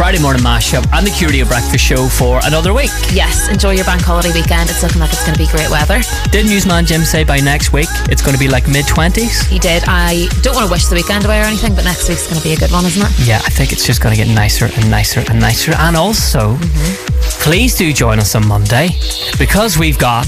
Friday morning mashup and the Q Radio Breakfast Show for another week. Yes, enjoy your bank holiday weekend. It's looking like it's going to be great weather. Did Newsman Jim say by next week it's going to be like mid-20s? He did. I don't want to wish the weekend away or anything, but next week's going to be a good one, isn't it? Yeah, I think it's just going to get nicer and nicer and nicer. And also, please do join us on Monday, because we've got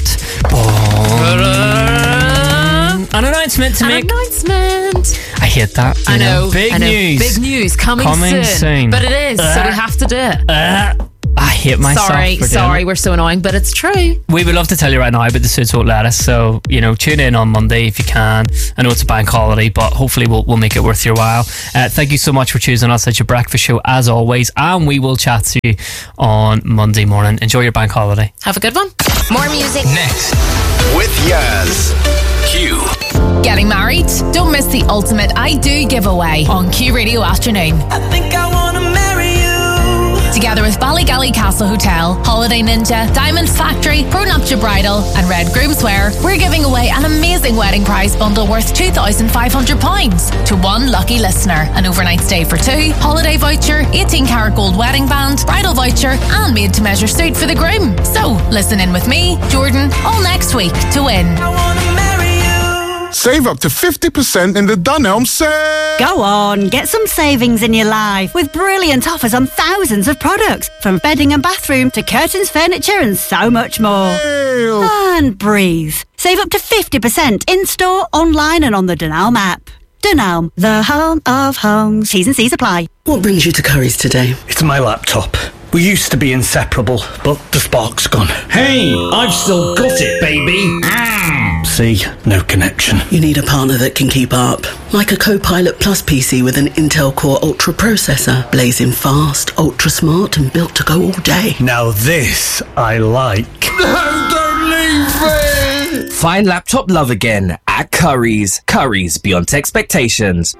an announcement to make. I hate that. I know. Big news. Big news coming soon. But it is, so we have to do it. I hate myself. Sorry, we're so annoying, but it's true. We would love to tell you right now, but the suits won't let us. So, tune in on Monday if you can. I know it's a bank holiday, but hopefully we'll make it worth your while. Thank you so much for choosing us at your breakfast show, as always. And we will chat to you on Monday morning. Enjoy your bank holiday. Have a good one. More music next with Yaz. Q. Getting married? Don't miss the ultimate I Do giveaway on Q Radio Afternoon. I think I want to marry you. Together with Ballygally Castle Hotel, Holiday Ninja, Diamond Factory, Pronuptia Bridal and Red Groomswear, we're giving away an amazing wedding prize bundle worth £2,500 to one lucky listener. An overnight stay for two, holiday voucher, 18-karat gold wedding band, bridal voucher and made-to-measure suit for the groom. So, listen in with me, Jordan, all next week to win. I want to marry you. Save up to 50% in the Dunelm sale. Go on, get some savings in your life with brilliant offers on thousands of products, from bedding and bathroom to curtains, furniture and so much more. Ew. And breathe. Save up to 50% in-store, online and on the Dunelm app. Dunelm, the home of homes. T's and C's apply. What brings you to Curry's today? It's my laptop. We used to be inseparable, but the spark's gone. Hey, I've still got it, baby. See, no connection. You need a partner that can keep up. Like a Copilot Plus PC with an Intel Core Ultra processor. Blazing fast, ultra smart and built to go all day. Now this I like. No, don't leave me! Find laptop love again at Curry's. Curry's, beyond expectations.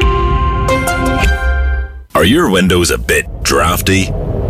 Are your windows a bit drafty?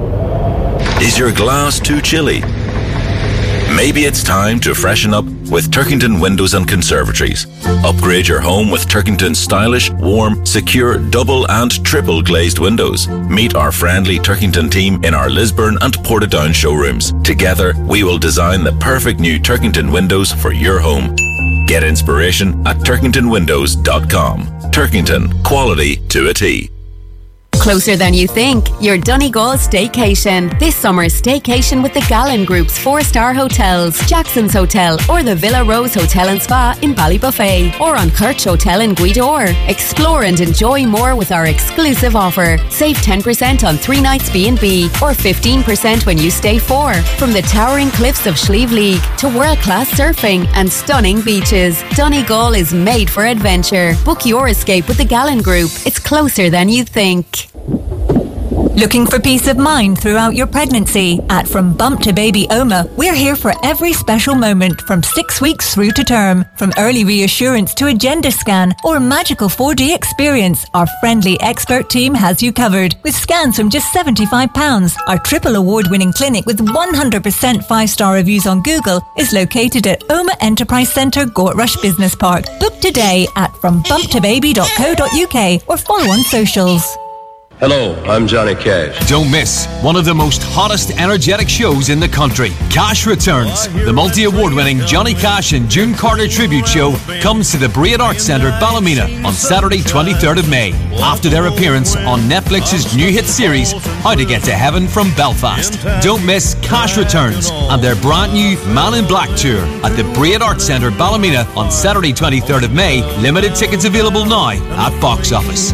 Is your glass too chilly? Maybe it's time to freshen up with Turkington Windows and Conservatories. Upgrade your home with Turkington's stylish, warm, secure, double and triple glazed windows. Meet our friendly Turkington team in our Lisburn and Portadown showrooms. Together, we will design the perfect new Turkington windows for your home. Get inspiration at turkingtonwindows.com. Turkington, quality to a T. Closer than you think, your Donegal staycation. This summer's staycation with the Gallen Group's 4-star hotels, Jackson's Hotel or the Villa Rose Hotel and Spa in Ballybuffet, or on Kirch Hotel in Guidor. Explore and enjoy more with our exclusive offer. Save 10% on 3 nights B&B or 15% when you stay 4. From the towering cliffs of Slieve League to world-class surfing and stunning beaches, Donegal is made for adventure. Book your escape with the Gallen Group. It's closer than you think. Looking for peace of mind throughout your pregnancy? At From Bump to Baby Oma, we're here for every special moment, from 6 weeks through to term. From early reassurance to a gender scan or a magical 4D experience, our friendly expert team has you covered. With scans from just £75, our triple award-winning clinic with 100% 5-star reviews on Google is located at Oma Enterprise Centre, Gortrush Business Park. Book today at frombumptobaby.co.uk or follow on socials. Hello, I'm Johnny Cash. Don't miss one of the most hottest energetic shows in the country. Cash Returns. The multi-award-winning Johnny Cash and June Carter tribute show comes to the Breed Arts Centre, Ballymena on Saturday 23rd of May. After their appearance on Netflix's new hit series, How to Get to Heaven from Belfast. Don't miss Cash Returns and their brand new Man in Black tour at the Breed Arts Centre, Ballymena on Saturday 23rd of May. Limited tickets available now at Box Office.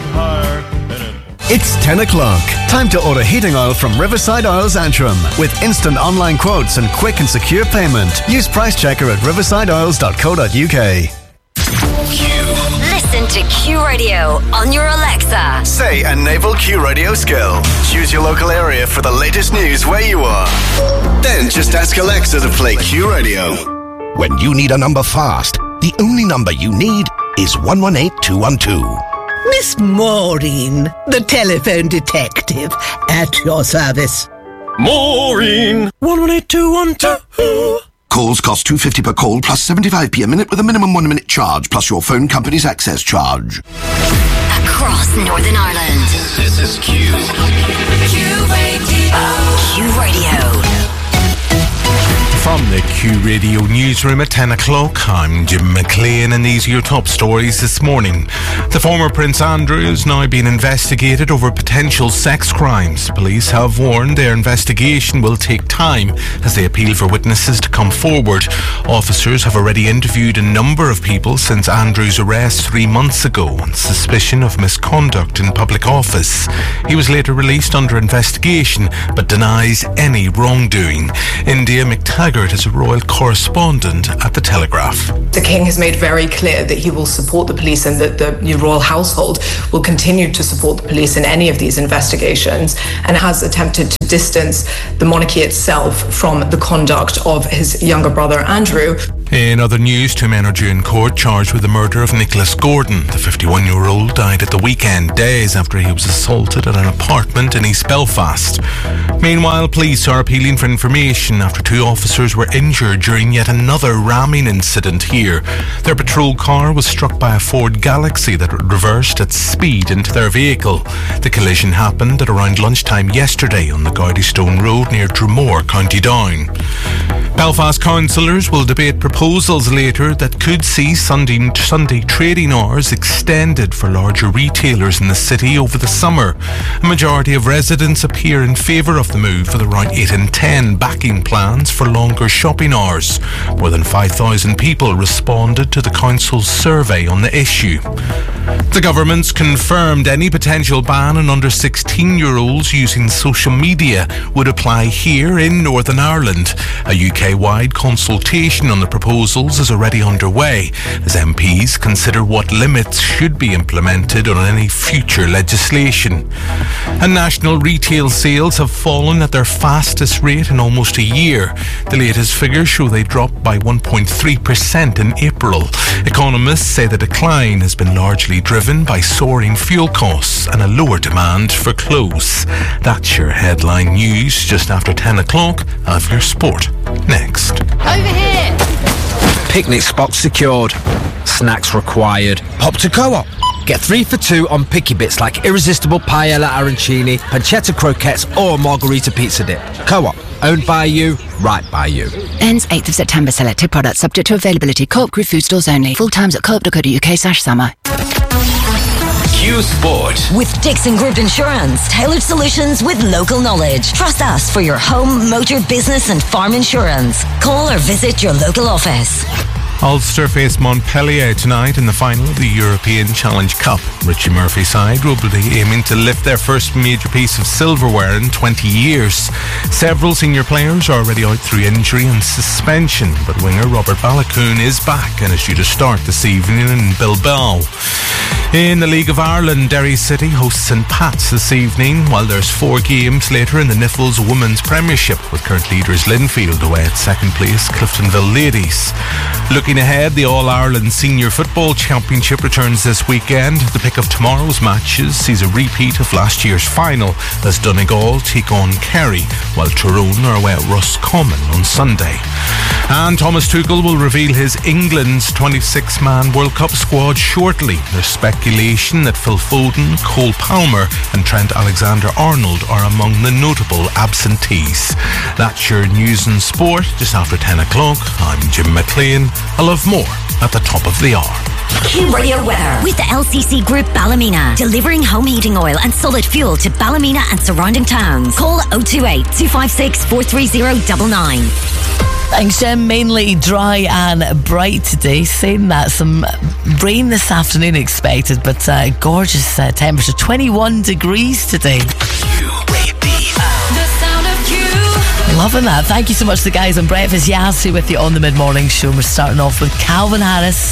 It's 10 o'clock. Time to order heating oil from Riverside Oils Antrim. With instant online quotes and quick and secure payment. Use Price Checker at riversideoils.co.uk. Listen to Q Radio on your Alexa. Say a naval Q Radio skill. Choose your local area for the latest news where you are. Then just ask Alexa to play Q Radio. When you need a number fast, the only number you need is 118212. Miss Maureen, the telephone detective, at your service. Maureen! 118212. Calls cost $2.50 per call plus 75p a minute with a minimum 1 minute charge plus your phone company's access charge. Across Northern Ireland. This is Q. RTÉ Radio Newsroom at 10 o'clock. I'm Jim McLean and these are your top stories this morning. The former Prince Andrew is now being investigated over potential sex crimes. Police have warned their investigation will take time as they appeal for witnesses to come forward. Officers have already interviewed a number of people since Andrew's arrest 3 months ago on suspicion of misconduct in public office. He was later released under investigation but denies any wrongdoing. India McTaggart is a royal correspondent at The Telegraph. The King has made very clear that he will support the police and that the royal household will continue to support the police in any of these investigations, and has attempted to distance the monarchy itself from the conduct of his younger brother Andrew. In other news, 2 men are due in court charged with the murder of Nicholas Gordon. The 51-year-old died at the weekend, days after he was assaulted at an apartment in East Belfast. Meanwhile, police are appealing for information after 2 officers were injured during yet another ramming incident here. Their patrol car was struck by a Ford Galaxy that reversed at speed into their vehicle. The collision happened at around lunchtime yesterday on the Gowdystone Road near Dromore, County Down. Belfast councillors will debate proposals later that could see Sunday trading hours extended for larger retailers in the city over the summer. A majority of residents appear in favour of the move, with around 8 in 10 backing plans for longer shopping hours. More than 5,000 people responded to the council's survey on the issue. The government's confirmed any potential ban on under 16-year-olds using social media would apply here in Northern Ireland. A UK-wide consultation on the proposals is already underway as MPs consider what limits should be implemented on any future legislation. And national retail sales have fallen at their fastest rate in almost a year. The latest figures show they dropped by 1.3% in April. Economists say the decline has been largely driven by soaring fuel costs and a lower demand for clothes. That's your headline news just after 10 o'clock. Have your sport next. Over here! Picnic spot secured. Snacks required. Pop to Co-op. Get 3 for 2 on picky bits like irresistible paella arancini, pancetta croquettes or margarita pizza dip. Co-op. Owned by you, right by you. Ends 8th of September. Selected products subject to availability. Co-op Group food stores only. Full times at co-op.co.uk/summer. Q Sport. With Dixon Group Insurance. Tailored solutions with local knowledge. Trust us for your home, motor, business and farm insurance. Call or visit your local office. Ulster face Montpellier tonight in the final of the European Challenge Cup. Richie Murphy's side will be aiming to lift their first major piece of silverware in 20 years. Several senior players are already out through injury and suspension, but winger Robert Balakoon is back and is due to start this evening in Bilbao. In the League of Ireland, Derry City hosts St Pat's this evening, while there's 4 games later in the Niffles Women's Premiership, with current leaders Linfield away at second place Cliftonville Ladies. Looking ahead, the All-Ireland Senior Football Championship returns this weekend. The pick of tomorrow's matches sees a repeat of last year's final as Donegal take on Kerry, while Tyrone are away at Roscommon on Sunday. And Thomas Tuchel will reveal his England's 26-man World Cup squad shortly. There's speculation that Phil Foden, Cole Palmer and Trent Alexander-Arnold are among the notable absentees. That's your news and sport just after 10 o'clock. I'm Jim McLean. I'll have more at the top of the hour. Q Radio weather with the LCC Group Ballymena, delivering home heating oil and solid fuel to Ballymena and surrounding towns. Call 028 256 43099. Thanks, Jem. Mainly dry and bright today. Saying that, some rain this afternoon expected, but gorgeous temperature, 21 degrees today. Loving that. Thank you so much to the guys on Breakfast Yazoo with you on the mid-morning show. We're starting off with Calvin Harris.